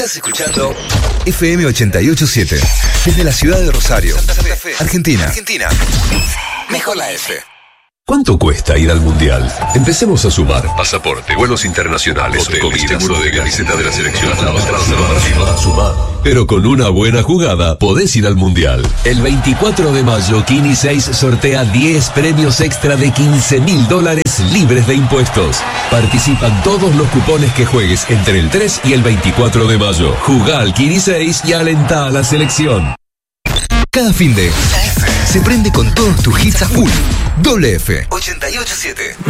Estás escuchando FM 887 desde la ciudad de Rosario, Santa Fe, Argentina. Mejor la F. ¿Cuánto cuesta ir al Mundial? Empecemos a sumar. Pasaporte, vuelos internacionales, comida, seguro de camiseta de la selección, sumar. Pero con una buena jugada podés ir al Mundial. El 24 de mayo, Kini 6 sortea 10 premios extra de $15.000 libres de impuestos. Participan todos los cupones que juegues entre el 3 y el 24 de mayo. Jugá al Kini 6 y alentá a la selección. Cada fin de se prende con todos tus hits a full. Doble F 887.